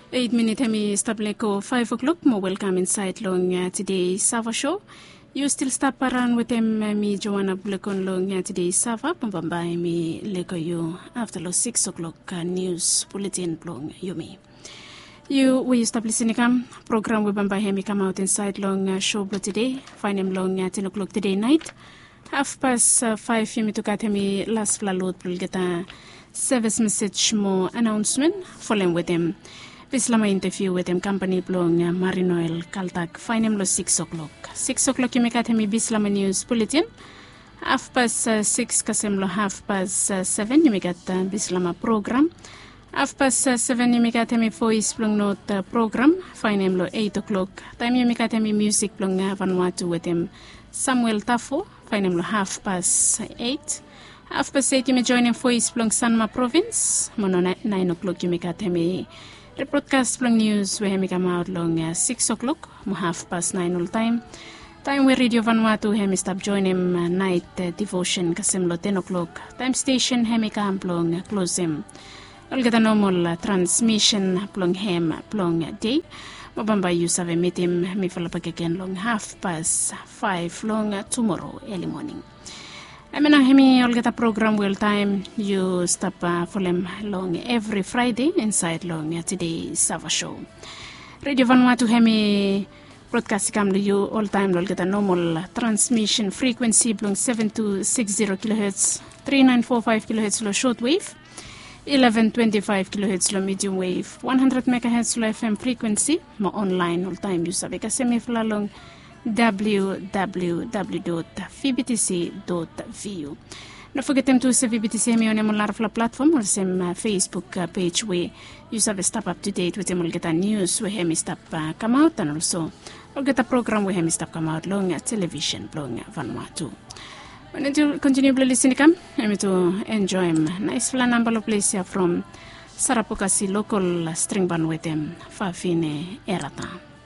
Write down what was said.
8 minutes hemi stableko 5 o'clock. Mo welcome inside long today's Sava show. You still stop around with me Joanna Blekon long today's Sava. Pambamba me leko you after 6 o'clock news bulletin long you me. You we stop listening program we bamba hemi come out inside long show today. Find him long 10 o'clock today night. 5:30 hemi to kat hemi last flalot pulgeta service message mo announcement following with him. Bislama interview with him company blong Marinoel Kaltak. Find him 6 o'clock. 6 o'clock you make at him Bislama news bulletin. 6:30 kasemlo 7:30 you make at Bislama program. 7:30 you make at him voice blong note program. Find him 8 o'clock. Time you make at him music blong Vanuatu with him Samuel Tafo. Find him 8:30. 8:30 you may join him voice blong Sanma province. Mono 9 o'clock you make at him broadcast long news we hemi come out long 6 o'clock mo 9:30 all time we radio Vanuatu hemi stop join him night devotion kasemlo 10 o'clock time station hemi come long close him all get a normal transmission long hem long day mabamba you save meet him mi follow back again long 5:30 long tomorrow early morning. Amena hemi all get a program well time you stop for them long every Friday inside long today's Sava show. Radio Vanuatu hemi broadcast come to you all time all get a normal transmission frequency long 7260 kHz, 3945 kHz low short wave, 1125 kHz low medium wave, 100 MHz low FM frequency. Mo online all time you save ka semi long www.vbtc.vu. Don't forget them to say VBTC me on a large platform or some Facebook page where you have stop up to date with them. We'll get a news where hemi stop come out and also we'll get a program where hemi stop come out long television long Vanuatu. When you continue listening come, I'm to enjoy nice flan number of place here from Sarapokasi local string band with them Fafine Erata.